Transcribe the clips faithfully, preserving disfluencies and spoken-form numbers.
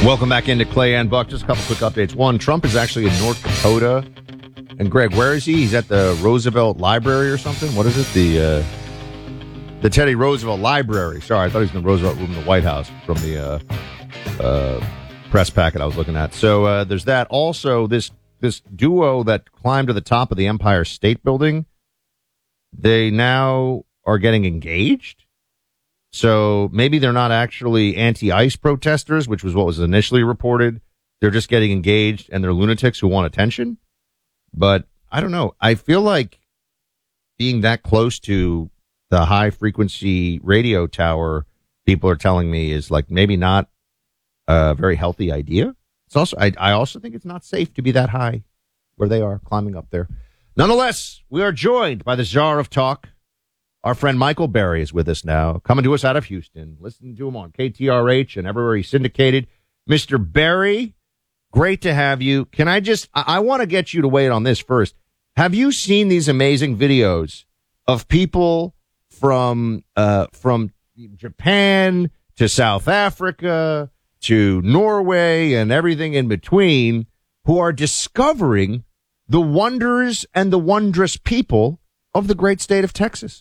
Welcome back into Clay and Buck. Just a couple quick updates. One, Trump is actually in North Dakota. And Greg, where is he? He's at the Roosevelt Library or something? What is it? The uh, the Teddy Roosevelt Library. Sorry, I thought he was in the Roosevelt Room in the White House from the uh, uh, press packet I was looking at. So uh, there's that. Also, this this duo that climbed to the top of the Empire State Building, they now are getting engaged. So maybe they're not actually anti-ICE protesters, which was what was initially reported. They're just getting engaged, and they're lunatics who want attention. But I don't know. I feel like being that close to the high-frequency radio tower, people are telling me, is like maybe not a very healthy idea. It's also, I, I also think it's not safe to be that high where they are, climbing up there. Nonetheless, we are joined by the czar of talk. Our friend Michael Berry is with us now, coming to us out of Houston. Listen to him on K T R H and everywhere he's syndicated. Mister Berry, great to have you. Can I just, I, I want to get you to weigh in on this first. Have you seen these amazing videos of people from, uh, from Japan to South Africa to Norway and everything in between who are discovering the wonders and the wondrous people of the great state of Texas?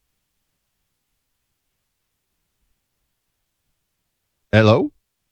Hello?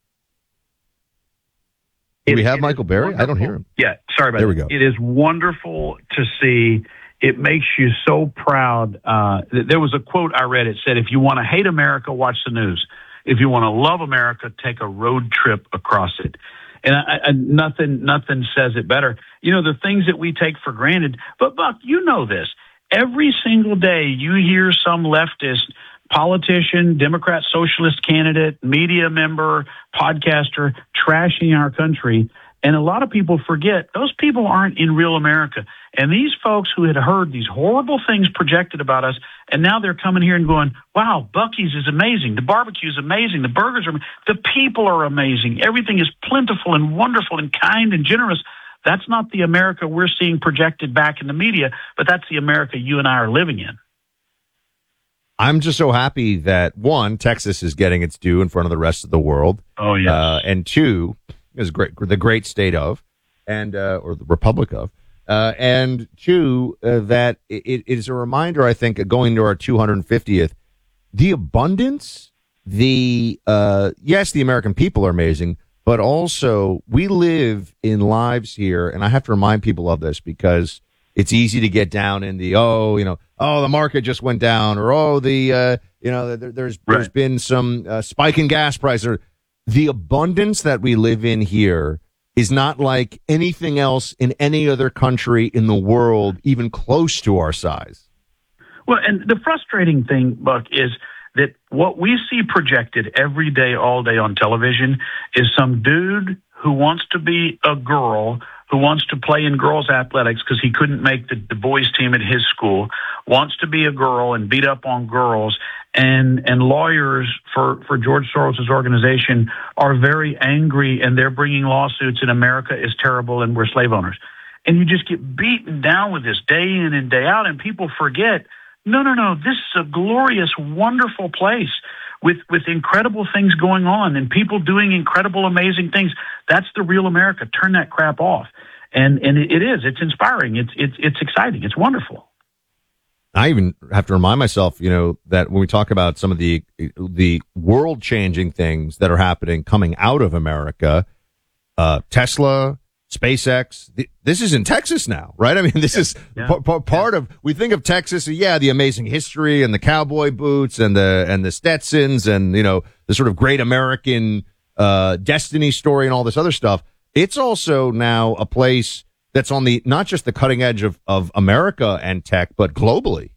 Do It, we have Michael Berry? Wonderful. I don't hear him. Yeah, sorry about there that. There we go. It is wonderful to see. It makes you so proud. Uh, there was a quote I read. It said, if you want to hate America, watch the news. If you want to love America, take a road trip across it. And I, I, nothing, nothing says it better. You know, the things that we take for granted. But, Buck, you know this. Every single day you hear some leftist politician, Democrat, socialist candidate, media member, podcaster trashing our country. And a lot of people forget those people aren't in real America. And these folks who had heard these horrible things projected about us, and now they're coming here and going, wow, Buc-ee's is amazing. The barbecue is amazing. The burgers are, the people are amazing. Everything is plentiful and wonderful and kind and generous. That's not the America we're seeing projected back in the media, but that's the America you and I are living in. I'm just so happy that, one, Texas is getting its due in front of the rest of the world. Oh, yes. Uh, and two, is great, the great state of, and uh, or the republic of, uh, and two, uh, that it, it is a reminder, I think, going to our two hundred fiftieth, the abundance, the, uh, yes, the American people are amazing, but also we live in lives here, and I have to remind people of this because it's easy to get down in the, oh, you know, oh, the market just went down, or, oh, the, uh, you know, there, there's right. there's been some uh, spike in gas prices. Or the abundance that we live in here is not like anything else in any other country in the world, even close to our size. Well, and the frustrating thing, Buck, is that what we see projected every day, all day on television is some dude who wants to be a girl, who wants to play in girls' athletics because he couldn't make the, the boys' team at his school, wants to be a girl and beat up on girls, and and lawyers for, for George Soros' organization are very angry, and they're bringing lawsuits, and America is terrible, and we're slave owners. And you just get beaten down with this day in and day out, and people forget, no, no, no, this is a glorious, wonderful place with with incredible things going on and people doing incredible, amazing things. That's the real America. Turn that crap off. And and it, it is. It's inspiring. It's it's it's exciting. It's wonderful. I even have to remind myself, you know, that when we talk about some of the the world-changing things that are happening coming out of America, uh, Tesla, SpaceX, th- this is in Texas now, right? I mean, this yeah. is yeah. p- p- part yeah. of, we think of Texas, yeah, the amazing history and the cowboy boots and the, and the Stetsons and, you know, the sort of great American, uh, destiny story and all this other stuff. It's also now a place that's on the, not just the cutting edge of, of America and tech, but globally.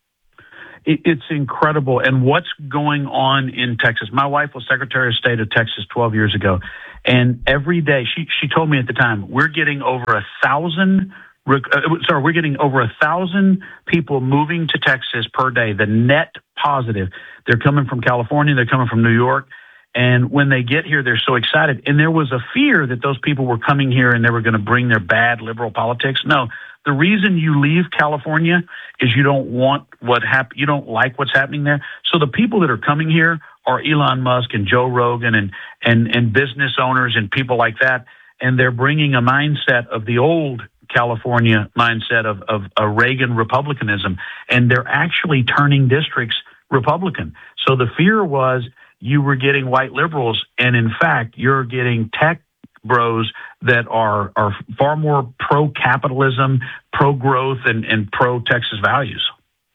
It, it's incredible. And what's going on in Texas? My wife was Secretary of State of Texas twelve years ago. And every day, she, she told me at the time, we're getting over a thousand, uh, sorry, we're getting over a thousand people moving to Texas per day, the net positive. They're coming from California, they're coming from New York. And when they get here, they're so excited. And there was a fear that those people were coming here and they were going to bring their bad liberal politics. No, The reason you leave California is you don't want what hap- you don't like what's happening there. So the people that are coming here are Elon Musk and Joe Rogan and, and, and business owners and people like that. And they're bringing a mindset of the old California mindset of, of a Reagan Republicanism. And they're actually turning districts Republican. So the fear was you were getting white liberals. And in fact, you're getting tech bros that are, are far more pro-capitalism, pro-growth, and, and pro-Texas values.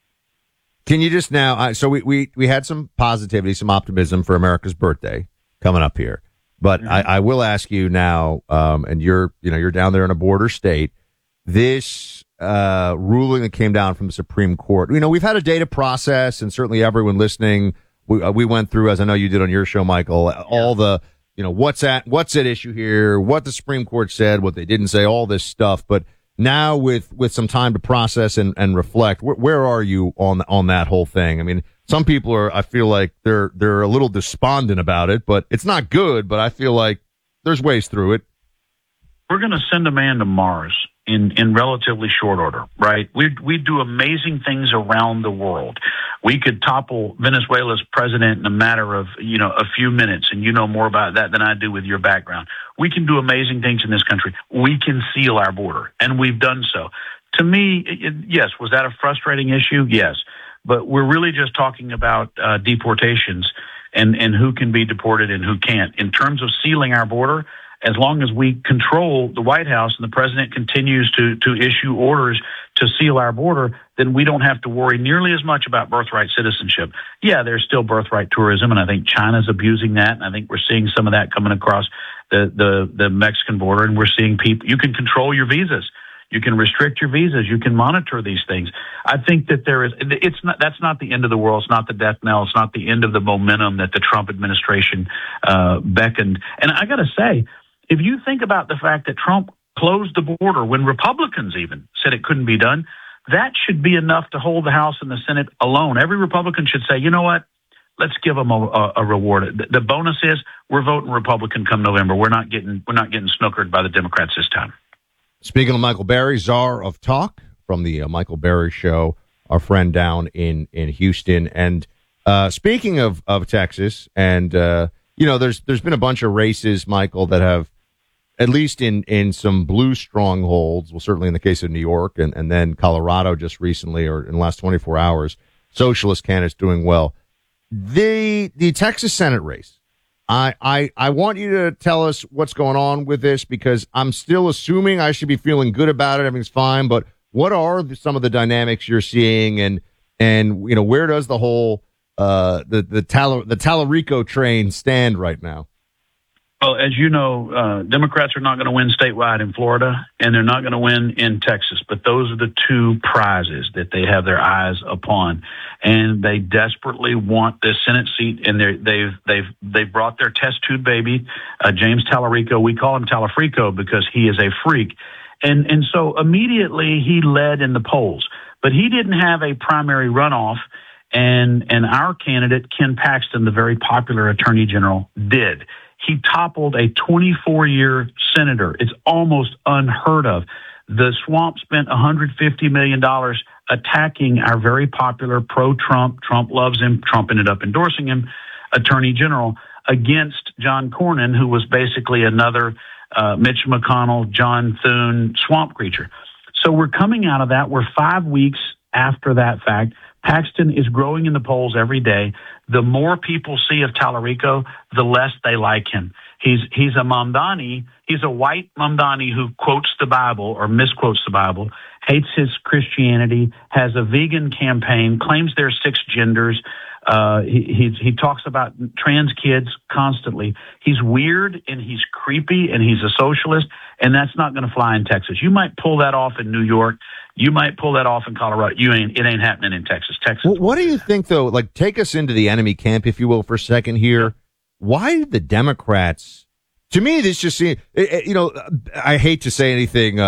Can you just now, uh, so we, we, we had some positivity, some optimism for America's birthday coming up here. But mm-hmm. I, I will ask you now, um, and you're, you know, you're down there in a border state, this uh, ruling that came down from the Supreme Court. You know, we've had a data process, and certainly everyone listening, we, uh, we went through, as I know you did on your show, Michael, yeah. all the, you know, what's at, what's at issue here, what the Supreme Court said, what they didn't say, all this stuff. But now with, with some time to process and, and reflect, where, where are you on, on that whole thing? I mean, some people are, I feel like they're, they're a little despondent about it, but it's not good, but I feel like there's ways through it. We're going to send a man to Mars in, in relatively short order, right? We we do amazing things around the world. We could topple Venezuela's president in a matter of, you know, a few minutes, and you know more about that than I do with your background. We can do amazing things in this country. We can seal our border, and we've done so. To me, it, yes, was that a frustrating issue? Yes. But we're really just talking about uh, deportations and, and who can be deported and who can't. In terms of sealing our border, as long as we control the White House and the president continues to, to issue orders to seal our border, then we don't have to worry nearly as much about birthright citizenship. Yeah, there's still birthright tourism, and I think China's abusing that, and I think we're seeing some of that coming across the, the, the Mexican border, and we're seeing people, you can control your visas. You can restrict your visas. You can monitor these things. I think that there is, it's not, that's not the end of the world. It's not the death knell. It's not the end of the momentum that the Trump administration uh, beckoned. And I got to say, if you think about the fact that Trump closed the border when Republicans even said it couldn't be done, that should be enough to hold the House and the Senate alone. Every Republican should say, you know what? Let's give them a, a, a reward. The, the bonus is we're voting Republican come November. We're not getting, we're not getting snookered by the Democrats this time. Speaking of Michael Berry, czar of talk from the uh, Michael Berry Show, our friend down in, in Houston. And uh, speaking of, of Texas, and, uh, you know, there's there's been a bunch of races, Michael, that have, at least in, in some blue strongholds, well, certainly in the case of New York and, and then Colorado just recently or in the last twenty-four hours, socialist candidates doing well. The the Texas Senate race. I, I, I want you to tell us what's going on with this, because I'm still assuming I should be feeling good about it. Everything's fine. But what are the, some of the dynamics you're seeing, and, and, you know, where does the whole, uh, the, the Tal, the Tallarico train stand right now? Well, as you know, uh, Democrats are not going to win statewide in Florida, and they're not going to win in Texas. But those are the two prizes that they have their eyes upon, and they desperately want this Senate seat. And they've they've they've they've brought their test tube baby, uh, James Tallarico. We call him Talafrico because he is a freak, and and so immediately he led in the polls, but he didn't have a primary runoff. And and our candidate Ken Paxton, the very popular Attorney General, did. He toppled a twenty-four-year senator. It's almost unheard of. The swamp spent one hundred fifty million dollars attacking our very popular pro-Trump, Trump loves him, Trump ended up endorsing him, Attorney General, against John Cornyn, who was basically another uh, Mitch McConnell, John Thune swamp creature. So we're coming out of that. We're five weeks after that fact. Paxton is growing in the polls every day. The more people see of Tallarico, the less they like him. He's he's a Mamdani. He's a white Mamdani who quotes the Bible or misquotes the Bible, hates his Christianity, has a vegan campaign, claims there's six genders. Uh, he, he he talks about trans kids constantly. He's weird and he's creepy and he's a socialist, and that's not going to fly in Texas. You might pull that off in New York. You might pull that off in Colorado. You ain't. It ain't happening in Texas. Texas. Well, what do you think, though? Like, take us into the enemy camp, if you will, for a second here. Why did the Democrats? To me, this just seems. You know, I hate to say anything. Uh,